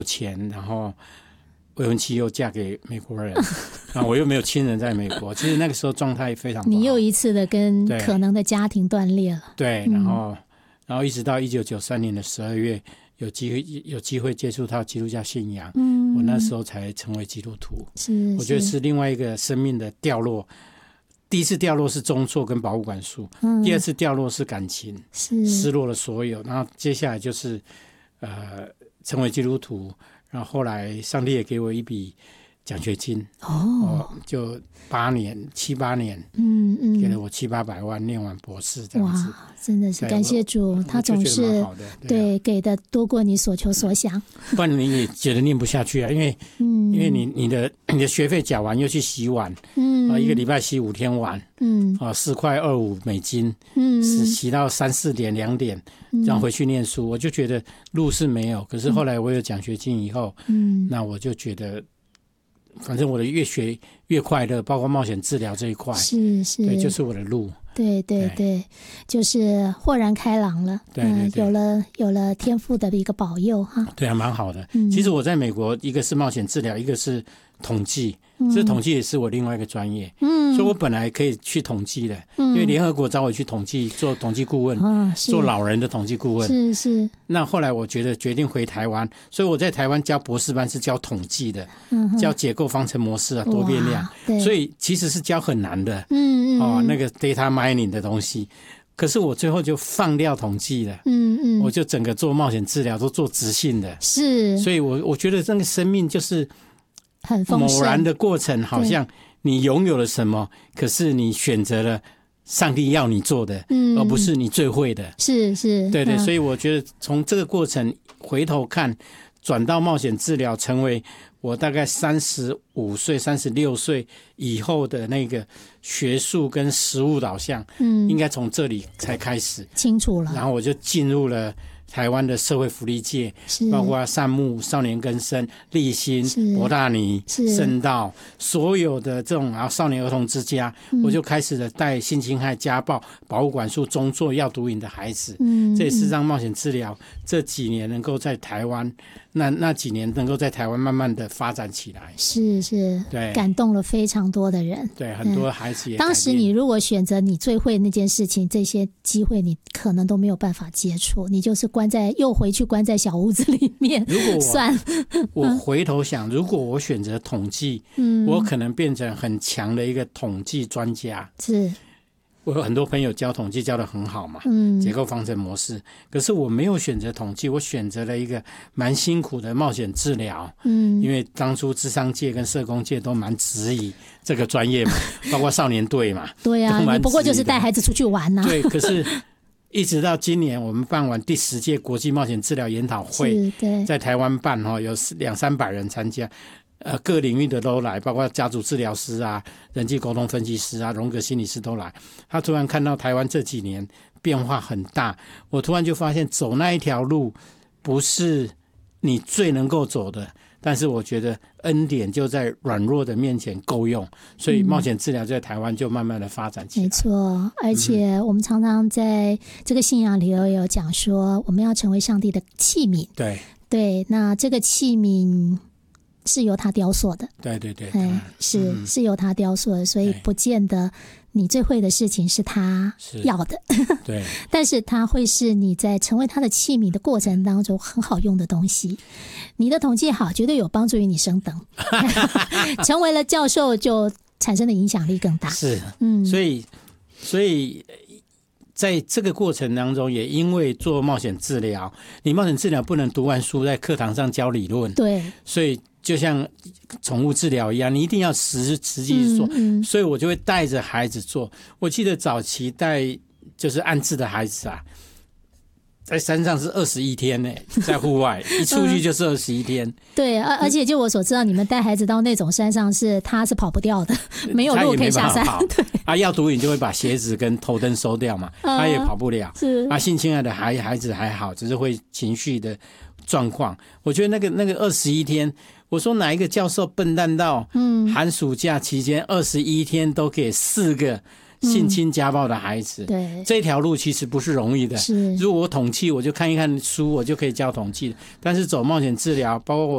钱，然后未婚妻又嫁给美国人，然后我又没有亲人在美国，其实那个时候状态非常不好。 你又一次的跟可能的家庭断裂了。 对，然后一直到1993年的12月，有机会接触到基督教信仰，我那时候才成为基督徒。我觉得是另外一个生命的掉落。第一次掉落是中辍跟保护管束，第二次掉落是感情，失落了所有，然后接下来就是成为基督徒，然后后来上帝也给我一笔奖学金，就7、8年，给了我700-800万，念完博士这样子。哇， 真的是感谢主，他总是对给的多过你所求所想。 不然你也觉得念不下去啊，因为你的学费缴完又去洗碗，一个礼拜洗5天碗$4.25，洗到3、4点、2点，然后回去念书。我就觉得路是没有，可是后来我有奖学金以后，那我就觉得。反正我的越学越快乐，包括冒险治疗这一块，对，就是我的路。对， 就是豁然开朗了。 对， 有了天父的一个保佑哈。 对啊，蛮好的。其实我在美国，一个是冒险治疗，一个是统计，这统计也是我另外一个专业。所以我本来可以去统计的，因为联合国找我去统计，做统计顾问，做老人的统计顾问。是。那后来我决定回台湾，所以我在台湾教博士班是教统计的，教结构方程模式啊，多变量，所以其实是教很难的。那个 data mining 的东西。可是我最后就放掉统计了，我就整个做冒险治疗都做质性的，所以我觉得这个生命就是很丰盛， 偶然的过程，好像你拥有了什么，可是你选择了上帝要你做的，而不是你最会的， 是， 对，所以我觉得从这个过程回头看，转到冒险治疗，成为我大概35岁、36岁以后的那个学术跟实务导向，应该从这里才开始清楚了。 然后我就进入了台湾的社会福利界，包括善牧、少年更生、立新、博大尼、圣道，所有的这种，然后少年儿童之家，我就开始了带性侵害、家暴、保护管束、中辍、药毒瘾的孩子。这也是让冒险治疗这几年能够在台湾，那几年能够在台湾慢慢的发展起来。 是，对，感动了非常多的人。 对，很多孩子也当时你如果选择你最会那件事情，这些机会你可能都没有办法接触，你就是又回去关在小屋子里面。 如果我回头想，如果我选择统计，我可能变成很强的一个统计专家。 是， 我有很多朋友教统计教得很好嘛，结构方程模式，可是我没有选择统计，我选择了一个蛮辛苦的冒险治疗。因为当初諮商界跟社工界都蛮质疑这个专业嘛，包括少年队嘛。 对啊，你不过就是带孩子出去玩啊。 对，可是一直到今年我们办完第10届国际冒险治疗研讨会，在台湾办，有200-300人参加，各领域的都来，包括家族治疗师啊、人际沟通分析师啊、荣格心理师都来。他突然看到台湾这几年变化很大，我突然就发现走那一条路不是你最能够走的，但是我觉得恩典就在软弱的面前够用，所以冒险治疗在台湾就慢慢的发展起来。 没错，而且我们常常在这个信仰里头有讲说，我们要成为上帝的器皿。对，那这个器皿是由他雕塑的。对，是由他雕塑的，所以不见得你最会的事情是他要的。 对， 但是他会是你在成为他的器皿的过程当中很好用的东西。你的统计好，绝对有帮助于你升等。成为了教授，就产生的影响力更大。 是，所以在这个过程当中，也因为做冒险治疗，你冒险治疗不能读完书在课堂上教理论， 对， 所以就像宠物治疗一样，你一定要实际做。所以我就会带着孩子做。我记得早期带就是安置的孩子啊，在山上是21天呢，在户外一出去就是21天。 对，而且就我所知道，你们带孩子到那种山上他是跑不掉的，没有路可以下山。 对，药毒瘾就会把鞋子跟头灯收掉嘛，他也跑不了。 是性侵害的孩子还好，只是会情绪的状况。我觉得那个21天，我说哪一个教授笨蛋到寒暑假期间21天都给4个性侵家暴的孩子。 对， 这条路其实不是容易的。 是， 如果我统计，我就看一看书，我就可以教统计。但是走冒险治疗，包括